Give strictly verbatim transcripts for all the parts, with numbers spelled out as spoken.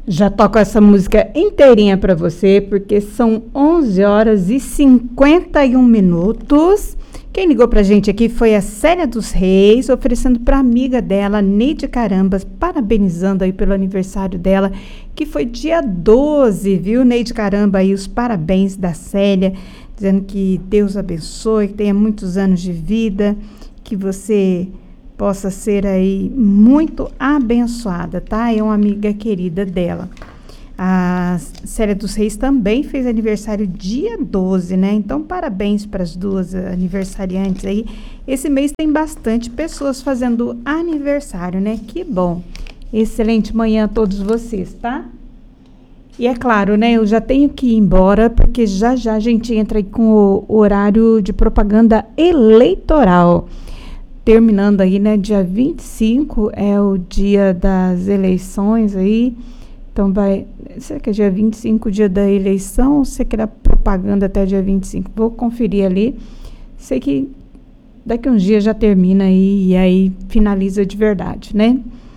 Já toco essa música inteirinha para você, porque são onze horas e cinquenta e um minutos. Quem ligou pra gente aqui foi a Célia dos Reis, oferecendo pra amiga dela, Neide Carambas, parabenizando aí pelo aniversário dela, que foi dia doze, viu, Neide Caramba, aí os parabéns da Célia, dizendo que Deus abençoe, que tenha muitos anos de vida, que você possa ser aí muito abençoada, tá? É uma amiga querida dela. A Célia dos Reis também fez aniversário dia doze, né? Então, parabéns para as duas aniversariantes aí. Esse mês tem bastante pessoas fazendo aniversário, né? Que bom. Excelente manhã a todos vocês, tá? E é claro, né? Eu já tenho que ir embora, porque já já a gente entra aí com o horário de propaganda eleitoral. Terminando aí, né? Dia vinte e cinco é o dia das eleições aí. Então, vai... Será que é dia vinte e cinco, dia da eleição, ou você quer propaganda até dia vinte e cinco? Vou conferir ali. Sei que daqui uns dias já termina aí, e aí finaliza de verdade, né?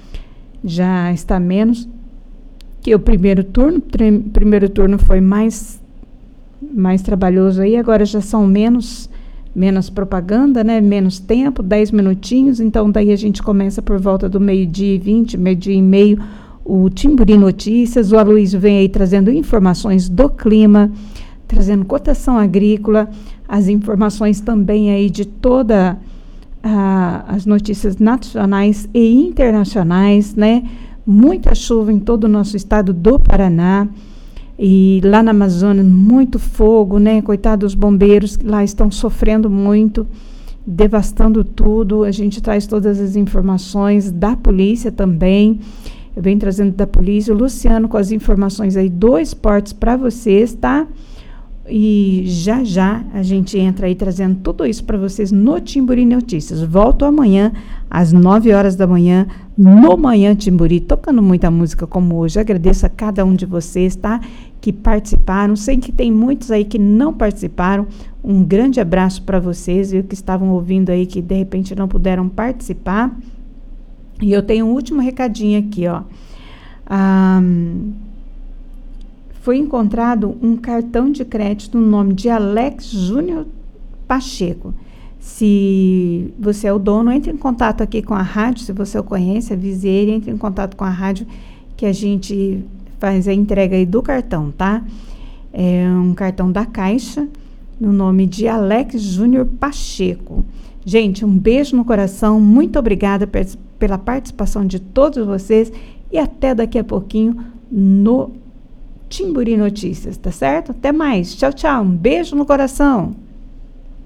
Já está menos que o primeiro turno. O primeiro turno foi mais, mais trabalhoso aí, agora já são menos, menos propaganda, né? Menos tempo, dez minutinhos. Então, daí a gente começa por volta do meio-dia e vinte, meio-dia e meio, o Timburi Notícias. O Aloysio vem aí trazendo informações do clima, trazendo cotação agrícola, as informações também aí de toda a, as notícias nacionais e internacionais, né? Muita chuva em todo o nosso estado do Paraná, e lá na Amazônia muito fogo, né? Coitados dos bombeiros que lá estão sofrendo muito, devastando tudo. A gente traz todas as informações da polícia também. Eu venho trazendo da polícia, o Luciano com as informações aí do esportes para vocês, tá? E já já a gente entra aí trazendo tudo isso para vocês no Timburi Notícias. Volto amanhã às nove horas da manhã, no Manhã Timburi, tocando muita música como hoje. Agradeço a cada um de vocês, tá? Que participaram. Sei que tem muitos aí que não participaram. Um grande abraço para vocês, viu? Que estavam ouvindo aí, que de repente não puderam participar. E eu tenho um último recadinho aqui, ó. Ah, foi encontrado um cartão de crédito no nome de Alex Júnior Pacheco. Se você é o dono, entre em contato aqui com a rádio. Se você o conhece, avise ele, entre em contato com a rádio, que a gente faz a entrega aí do cartão, tá? É um cartão da Caixa, no nome de Alex Júnior Pacheco. Gente, um beijo no coração, muito obrigada pela participação de todos vocês, e até daqui a pouquinho no Timburi Notícias, tá certo? Até mais, tchau, tchau, um beijo no coração.